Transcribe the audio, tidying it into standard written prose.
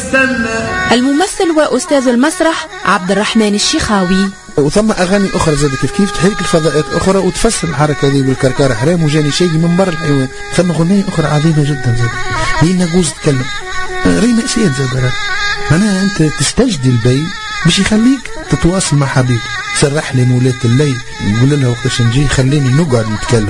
نستنى. الممثل وأستاذ المسرح عبد الرحمن الشيخاوي. وثم أغاني أخرى زاد كيف تحرك الفضاءات أخرى وتفسر الحركة هذه بالكركارة حرام وجاني شيء من برا الحيوان. ثم أغنية أخرى عظيمة جدا زاد لين نجوز تتكلم ري مأساة زاد. معناها أنت تستجدي البي باش يخليك تتواصل مع حبيب. سرح لي مولات الليل نقول لها وقتاش نجي خليني نقعد نتكلم.